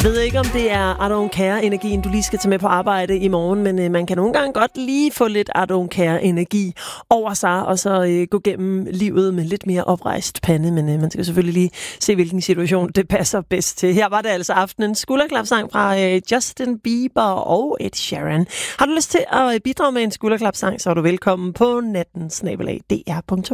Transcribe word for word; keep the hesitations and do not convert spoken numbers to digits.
Jeg ved ikke, om det er I don't care-energien, du lige skal tage med på arbejde i morgen, men øh, man kan nogle gange godt lige få lidt I don't care-energi over sig, og så øh, gå gennem livet med lidt mere oprejst pande, men øh, man skal selvfølgelig lige se, hvilken situation det passer bedst til. Her var det altså aftenens skulderklapsang fra øh, Justin Bieber og Ed Sheeran. Har du lyst til at bidrage med en skulderklapsang, så er du velkommen på natten snabel-a d r punktum